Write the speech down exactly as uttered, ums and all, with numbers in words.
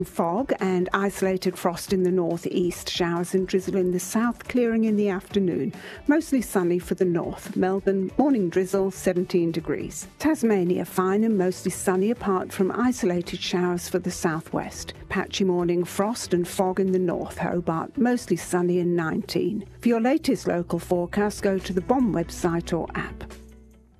Fog and isolated frost in the northeast, showers and drizzle in the south, clearing in the afternoon. Mostly sunny for the north. Melbourne, morning drizzle, seventeen degrees. Tasmania, fine and mostly sunny apart from isolated showers for the southwest. Patchy morning frost and fog in the north. Hobart, mostly sunny and nineteen. For your latest local forecast, go to the B O M website or app.